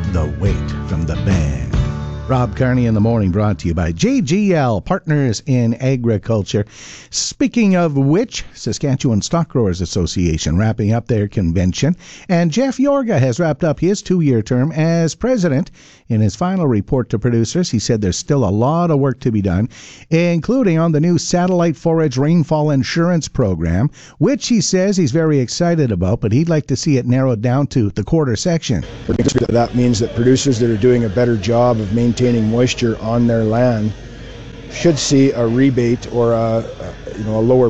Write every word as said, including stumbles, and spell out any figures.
The Weight from the band. Rob Carney in the Morning, brought to you by J G L, Partners in Agriculture. Speaking of which, Saskatchewan Stock Growers Association wrapping up their convention, and Jeff Yorga has wrapped up his two-year term as president. In his final report to producers, he said there's still a lot of work to be done, including on the new satellite forage rainfall insurance program, which he says he's very excited about, but he'd like to see it narrowed down to the quarter section. That means that producers that are doing a better job of maintaining moisture on their land should see a rebate or a, you know, a lower